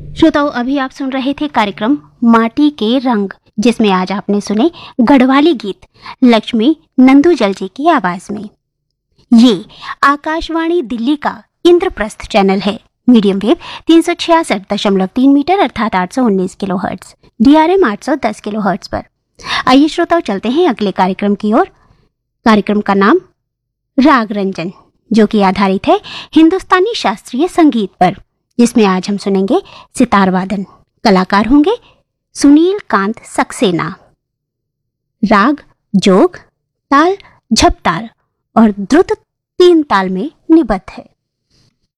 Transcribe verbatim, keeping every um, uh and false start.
श्रोताओं, अभी आप सुन रहे थे कार्यक्रम माटी के रंग, जिसमें आज आपने सुने गढ़वाली गीत लक्ष्मी नंदूजल जी की आवाज में। ये आकाशवाणी दिल्ली का इंद्रप्रस्थ चैनल है। मीडियम वेव तीन सौ छियासठ दशमलव तीन मीटर अर्थात आठ सौ उन्नीस किलो हर्ट्ज, डीआरएम आठ सौ दस किलो हर्ट्ज पर। आइए श्रोताओं, चलते हैं अगले कार्यक्रम की ओर। कार्यक्रम का नाम राग रंजन, जो कि आधारित है हिंदुस्तानी शास्त्रीय संगीत पर, जिसमें आज हम सुनेंगे सितार वादन। कलाकार होंगे सुनील कांत सक्सेना। राग जोग, ताल झपताल और द्रुत तीन ताल में निबद्ध है।